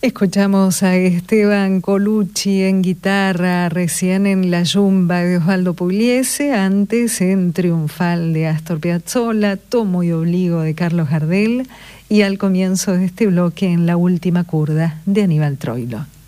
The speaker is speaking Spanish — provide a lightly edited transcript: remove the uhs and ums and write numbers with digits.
Escuchamos a Esteban Colucci en guitarra, recién en La Yumba de Osvaldo Pugliese, antes en Triunfal de Astor Piazzolla, Tomo y Obligo de Carlos Gardel y al comienzo de este bloque en La Última Curda de Aníbal Troilo.